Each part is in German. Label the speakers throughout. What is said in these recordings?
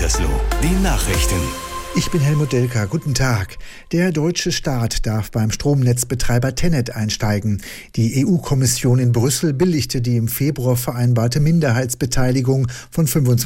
Speaker 1: Gütersloh, die Nachrichten.
Speaker 2: Ich bin Helmut Delker. Guten Tag. Der deutsche Staat darf beim Stromnetzbetreiber TenneT einsteigen. Die EU-Kommission in Brüssel billigte die im Februar vereinbarte Minderheitsbeteiligung von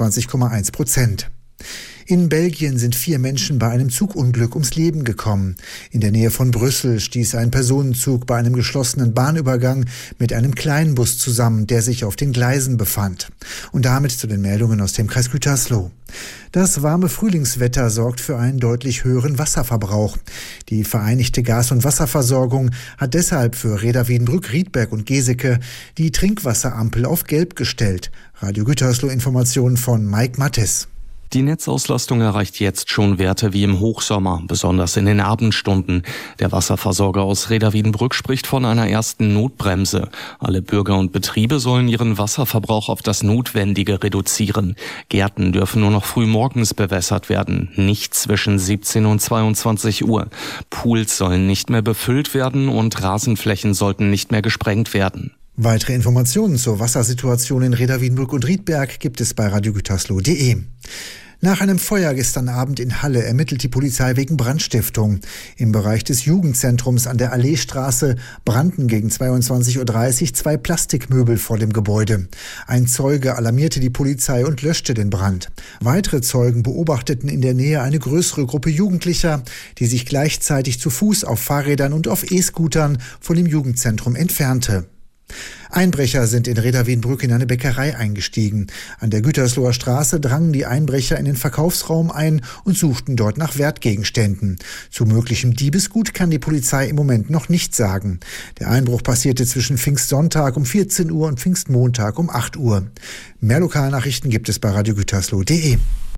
Speaker 2: 25,1%. In Belgien sind 4 Menschen bei einem Zugunglück ums Leben gekommen. In der Nähe von Brüssel stieß ein Personenzug bei einem geschlossenen Bahnübergang mit einem Kleinbus zusammen, der sich auf den Gleisen befand. Und damit zu den Meldungen aus dem Kreis Gütersloh. Das warme Frühlingswetter sorgt für einen deutlich höheren Wasserverbrauch. Die Vereinigte Gas- und Wasserversorgung hat deshalb für Rheda Wiedenbrück, Riedberg und Geseke die Trinkwasserampel auf Gelb gestellt. Radio Gütersloh Informationen von Mike Mattes.
Speaker 3: Die Netzauslastung erreicht jetzt schon Werte wie im Hochsommer, besonders in den Abendstunden. Der Wasserversorger aus Rheda Wiedenbrück spricht von einer ersten Notbremse. Alle Bürger und Betriebe sollen ihren Wasserverbrauch auf das Notwendige reduzieren. Gärten dürfen nur noch früh morgens bewässert werden, nicht zwischen 17 und 22 Uhr. Pools sollen nicht mehr befüllt werden und Rasenflächen sollten nicht mehr gesprengt werden.
Speaker 2: Weitere Informationen zur Wassersituation in Rheda Wiedenbrück und Riedberg gibt es bei radiogütersloh.de. Nach einem Feuer gestern Abend in Halle ermittelt die Polizei wegen Brandstiftung. Im Bereich des Jugendzentrums an der Alleestraße brannten gegen 22:30 Uhr 2 Plastikmöbel vor dem Gebäude. Ein Zeuge alarmierte die Polizei und löschte den Brand. Weitere Zeugen beobachteten in der Nähe eine größere Gruppe Jugendlicher, die sich gleichzeitig zu Fuß auf Fahrrädern und auf E-Scootern von dem Jugendzentrum entfernte. Einbrecher sind in Rheda Wiedenbrück in eine Bäckerei eingestiegen. An der Gütersloher Straße drangen die Einbrecher in den Verkaufsraum ein und suchten dort nach Wertgegenständen. Zu möglichem Diebesgut kann die Polizei im Moment noch nichts sagen. Der Einbruch passierte zwischen Pfingstsonntag um 14 Uhr und Pfingstmontag um 8 Uhr. Mehr Lokalnachrichten gibt es bei radiogütersloh.de.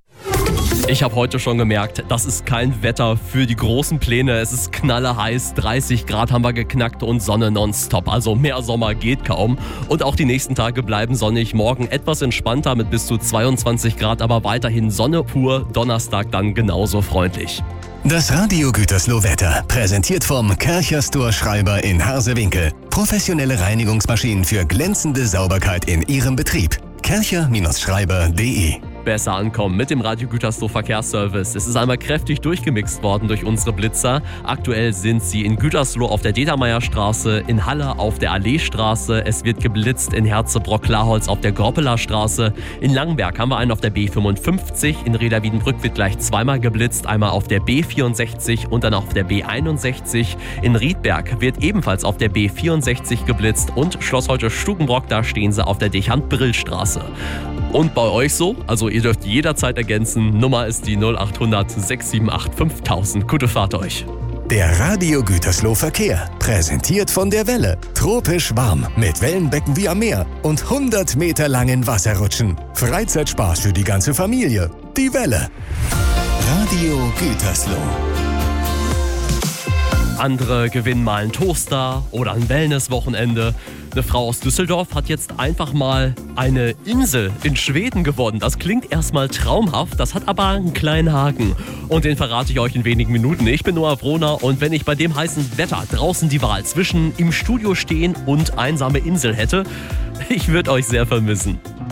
Speaker 4: Ich habe heute schon gemerkt, das ist kein Wetter für die großen Pläne. Es ist knallerheiß, 30 Grad haben wir geknackt und Sonne nonstop. Also mehr Sommer geht kaum. Und auch die nächsten Tage bleiben sonnig. Morgen etwas entspannter mit bis zu 22 Grad, aber weiterhin Sonne pur. Donnerstag dann genauso freundlich.
Speaker 1: Das Radio Gütersloh Wetter, präsentiert vom Kercher-Store Schreiber in Harsewinkel. Professionelle Reinigungsmaschinen für glänzende Sauberkeit in Ihrem Betrieb. kercher-schreiber.de.
Speaker 4: Besser ankommen mit dem Radio Gütersloh Verkehrsservice. Es ist einmal kräftig durchgemixt worden durch unsere Blitzer. Aktuell sind sie in Gütersloh auf der Determeierstraße, in Halle auf der Alleestraße. Es wird geblitzt in Herzebrock-Klarholz auf der Groppeler Straße. In Langenberg haben wir einen auf der B55. In Rheda Wiedenbrück wird gleich zweimal geblitzt. Einmal auf der B64 und dann auf der B61. In Riedberg wird ebenfalls auf der B64 geblitzt. Und Schloss Holte-Stukenbrock, da stehen sie auf der Dechant-Brillstraße. Und bei euch so? Also ihr dürft jederzeit ergänzen. Nummer ist die 0800 678 5000. Gute Fahrt euch.
Speaker 1: Der Radio Gütersloh Verkehr, präsentiert von der Welle. Tropisch warm, mit Wellenbecken wie am Meer und 100 Meter langen Wasserrutschen. Freizeitspaß für die ganze Familie. Die Welle. Radio Gütersloh.
Speaker 4: Andere gewinnen mal einen Toaster oder ein Wellnesswochenende. Eine Frau aus Düsseldorf hat jetzt einfach mal eine Insel in Schweden gewonnen. Das klingt erstmal traumhaft, das hat aber einen kleinen Haken. Und den verrate ich euch in wenigen Minuten. Ich bin Noah Wrohner und wenn ich bei dem heißen Wetter draußen die Wahl zwischen im Studio stehen und einsame Insel hätte, ich würde euch sehr vermissen.